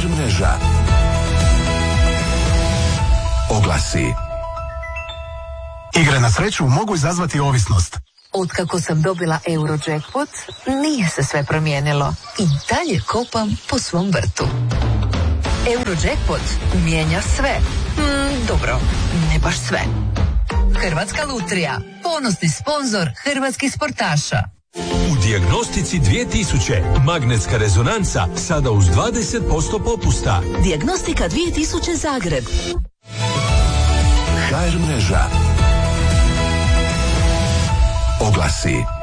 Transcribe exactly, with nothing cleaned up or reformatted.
ha er mreža. Oglasi. Igre na sreću mogu izazvati ovisnost. Otkako sam dobila Eurojackpot, nije se sve promijenilo. I dalje kopam po svom vrtu. Eurojackpot mijenja sve. Mm, dobro, ne baš sve. Hrvatska lutrija, ponosni sponzor hrvatskih sportaša. U Dijagnostici dvije tisuće magnetska rezonanca sada uz dvadeset posto popusta. Dijagnostika dvije tisuće Zagreb. ha er mreža. Oglasi.